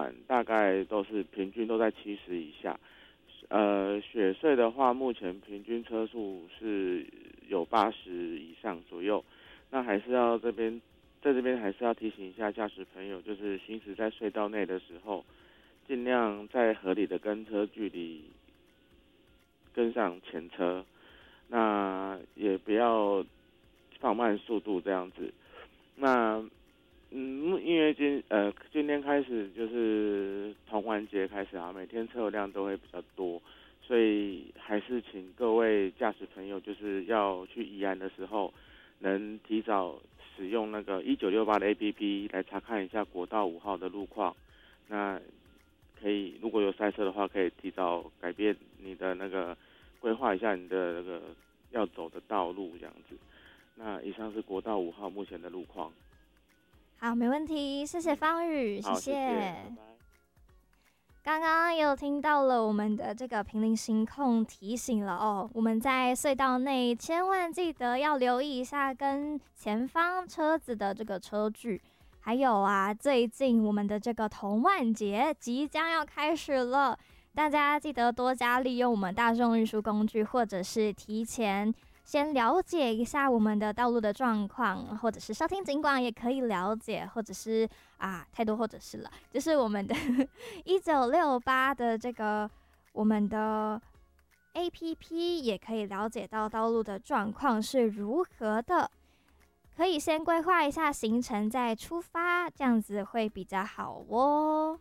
晚大概都是平均都在70以下。雪隧的话，目前平均车速是有80以上左右。那还是要在这边还是要提醒一下驾驶朋友，就是行驶在隧道内的时候，尽量在合理的跟车距离跟上前车，那也不要放慢速度这样子。那因为今天开始就是同玩节开始啊，每天车流量都会比较多，所以还是请各位驾驶朋友，就是要去宜兰的时候，能提早使用那个1968的 APP 来查看一下国道5号的路况。那可以，如果有塞车的话，可以提早改变你的那个规划一下你的那个要走的道路这样子。那以上是国道5号目前的路况。 好，没问题，谢谢方宇，谢谢。 拜拜。 刚刚有听到了我们的这个频率行控提醒了哦，我们在隧道内千万记得要留意一下跟前方车子的这个车距。还有啊，最近我们的这个童玩节即将要开始了，大家记得多加利用我们大众运输工具，或者是提前先了解一下我们的道路的状况，或者是收听警广也可以了解，或者是太多或者是了，就是我们的1968的这个我们的 APP 也可以了解到道路的状况是如何的，可以先规划一下行程再出发，这样子会比较好哦。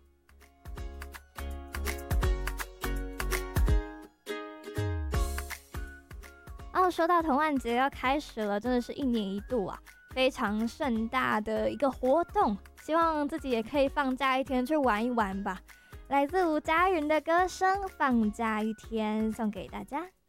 说到童玩节要开始了，真的是1年1度啊，非常盛大的一个活动，希望自己也可以放假1天去玩一玩吧。来自吴佳云的歌声《放假1天》送给大家。